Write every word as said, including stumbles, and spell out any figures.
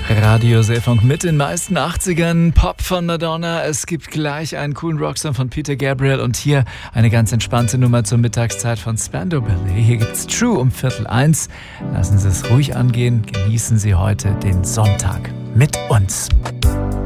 Radio Seefunk mit den meisten achtzigern, Pop von Madonna. Es gibt gleich einen coolen Rocksong von Peter Gabriel und hier eine ganz entspannte Nummer zur Mittagszeit von Spandau Ballet. Hier gibt's True um Viertel eins. Lassen Sie es ruhig angehen, genießen Sie heute den Sonntag mit uns.